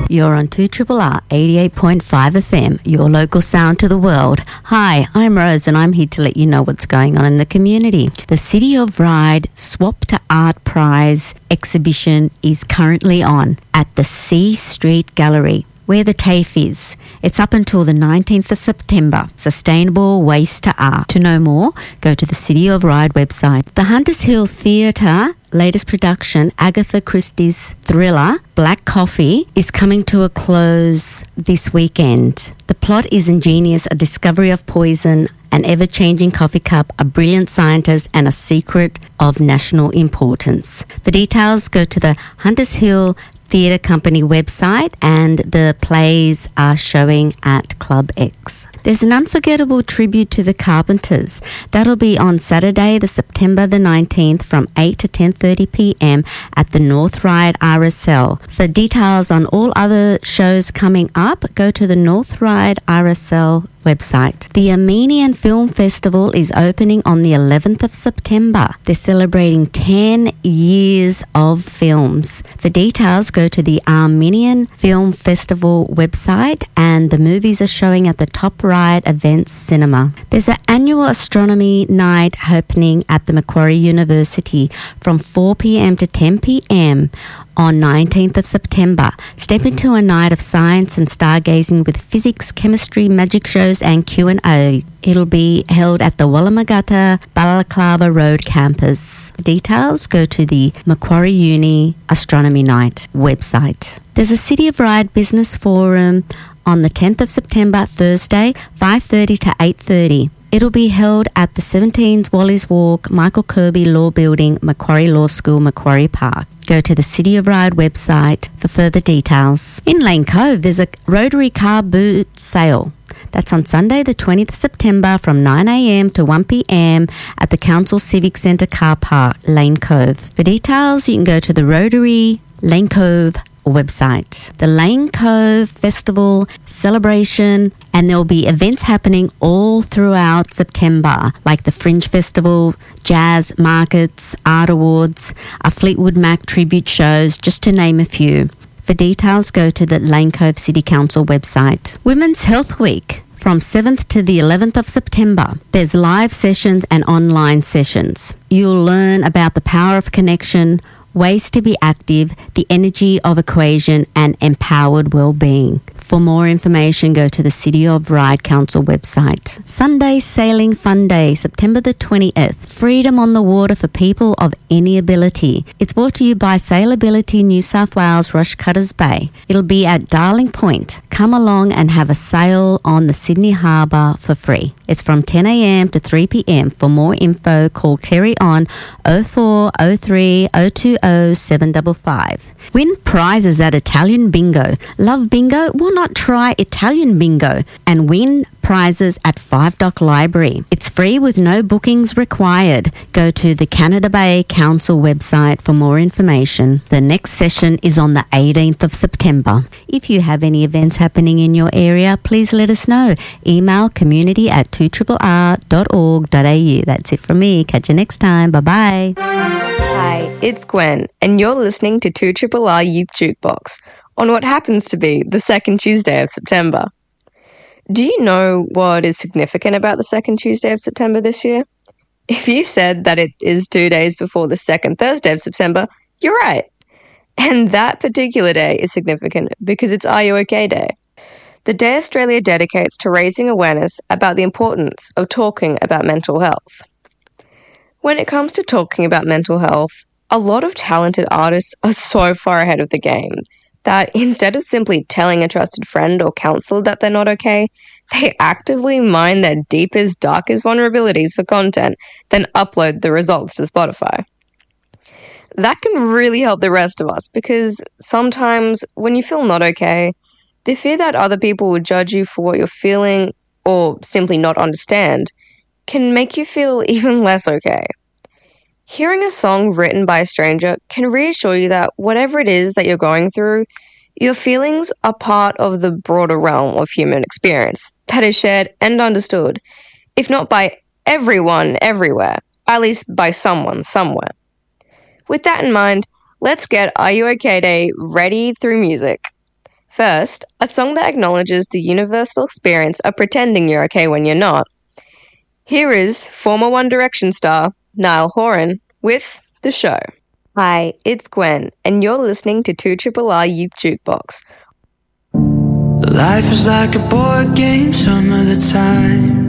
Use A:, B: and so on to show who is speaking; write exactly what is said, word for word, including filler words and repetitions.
A: You're on two R R eighty-eight point five F M, your local sound to the world. Hi, I'm Rose and I'm here to let you know what's going on in the community. The City of Ryde Swap to Art Prize exhibition is currently on at the C Street Gallery, where the TAFE is. It's up until the nineteenth of September. Sustainable Waste to Art. To know more, go to the City of Ryde website. The Hunters Hill Theatre latest production, Agatha Christie's thriller, Black Coffee, is coming to a close this weekend. The plot is ingenious, a discovery of poison, an ever-changing coffee cup, a brilliant scientist, and a secret of national importance. For details, go to the Hunters Hill Theatre Company website, and the plays are showing at Club X. There's an unforgettable tribute to the Carpenters. That'll be on Saturday, the September the nineteenth from eight to ten thirty p.m. at the North Ryde R S L. For details on all other shows coming up, go to the North Ryde R S L website. The Armenian Film Festival is opening on the eleventh of September. They're celebrating ten years of films. For details, go to the Armenian Film Festival website, and the movies are showing at the Top Ryde Events Cinema. There's an annual astronomy night happening at the Macquarie University from four p.m. to ten p.m. on nineteenth of September. Step into a night of science and stargazing with physics, chemistry, magic shows and Q and A. It'll be held at the Wallamagatta Balaclava Road campus. For details, go to the Macquarie Uni Astronomy Night website. There's a City of Ryde Business Forum on the tenth of September, Thursday, five thirty to eight thirty. It'll be held at the seventeens Wally's Walk, Michael Kirby Law Building, Macquarie Law School, Macquarie Park. Go to the City of Ryde website for further details. In Lane Cove, there's a Rotary car boot sale. That's on Sunday, the twentieth of September from nine a.m. to one p.m. at the Council Civic Centre car park, Lane Cove. For details, you can go to the Rotary Lane Cove website. The Lane Cove Festival celebration, and there'll be events happening all throughout September, like the Fringe Festival, jazz markets, art awards, a Fleetwood Mac tribute shows, just to name a few. For details, go to the Lane Cove City Council website. Women's Health Week from seventh to the eleventh of September. There's live sessions and online sessions. You'll learn about the power of connection, ways to be active, the energy of equation, and empowered well-being. For more information, go to the City of Ryde Council website. Sunday Sailing Fun Day, September the twentieth. Freedom on the water for people of any ability. It's brought to you by Sailability New South Wales, Rushcutters Bay. It'll be at Darling Point. Come along and have a sail on the Sydney Harbour for free. It's from ten a.m. to three p.m. For more info, call Terry on oh four oh three oh two oh seven five five. Win prizes at Italian Bingo. Love bingo? Why not try Italian Bingo and win prizes at Five Dock Library? It's free with no bookings required. Go to the Canada Bay Council website for more information. The next session is on the eighteenth of September. If you have any events happening in your area, please let us know. Email community at two r r r dot org dot a u. That's it from me. Catch you next time. Bye-bye.
B: Hi, it's Gwen, and you're listening to two R R R Youth Jukebox on what happens to be the second Tuesday of September. Do you know what is significant about the second Tuesday of September this year? If you said that it is two days before the second Thursday of September, you're right. And that particular day is significant because it's Are You OK Day. The day Australia dedicates to raising awareness about the importance of talking about mental health. When it comes to talking about mental health, a lot of talented artists are so far ahead of the game that instead of simply telling a trusted friend or counselor that they're not okay, they actively mine their deepest, darkest vulnerabilities for content, then upload the results to Spotify. That can really help the rest of us because sometimes when you feel not okay, the fear that other people will judge you for what you're feeling or simply not understand can make you feel even less okay. Hearing a song written by a stranger can reassure you that whatever it is that you're going through, your feelings are part of the broader realm of human experience that is shared and understood, if not by everyone everywhere, at least by someone somewhere. With that in mind, let's get Are You OK Day ready through music. First, a song that acknowledges the universal experience of pretending you're okay when you're not. Here is former One Direction star Niall Horan with The Show. Hi, it's Gwen, and you're listening to two R R Youth Jukebox.
C: Life is like a board game some of the time.